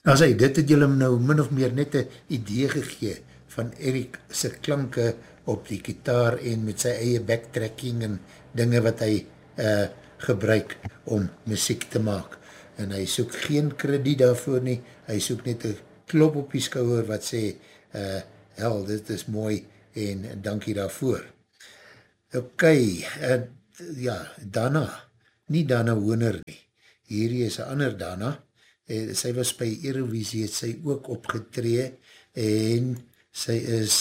As hy, dit het julle nou min of meer net een idee gegee van Eric sy klanke op die gitaar en met sy eie backtracking en dinge wat hy gebruik om muziek te maak. En hy soek geen krediet daarvoor nie, hy soek net een klop op die skouwer wat sê, hel, dit is mooi en dankie daarvoor. Ok, ja, Dana, nie Dana Honer nie, hierdie is een ander Dana, sy was by Eurovisie, het sy ook opgetree en sy is,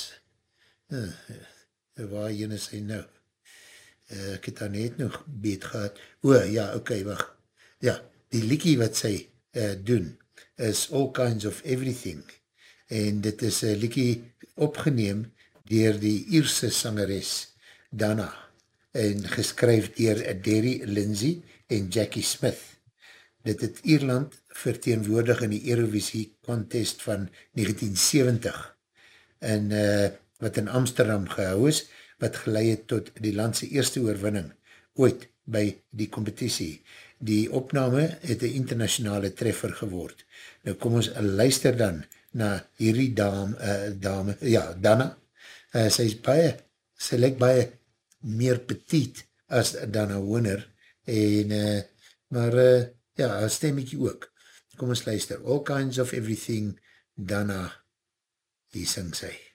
waar jyn is sy nou? Ek het daar net nog beet gehad. Ja, ok, wacht. Ja, die liekie wat sy doen is All Kinds of Everything en dit is een liekie opgeneem dier die Ierse sangeres Dana en geskryf dier Derry Lindsay en Jackie Smith. Dit het Ierland verteenwoordig in die Eurovisie contest van 1970 en wat in Amsterdam gehou is, wat geleid het tot die landse eerste oorwinning ooit by die competitie. Die opname het een internationale treffer geword. Nou kom ons luister dan na hierdie dame, ja, Dana. Sy lyk baie meer petit as Dana Honer en maar ja, haar stemmetjie ook. Kom ons luister. All Kinds of Everything, Dana, die sing sy.